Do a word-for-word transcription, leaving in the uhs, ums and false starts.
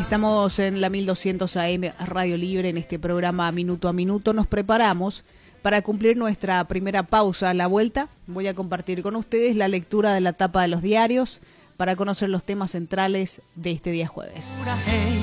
Estamos en la mil doscientos A M Radio Libre en este programa Minuto a Minuto. Nos preparamos para cumplir nuestra primera pausa. A la vuelta voy a compartir con ustedes la lectura de la tapa de los diarios para conocer los temas centrales de este día jueves.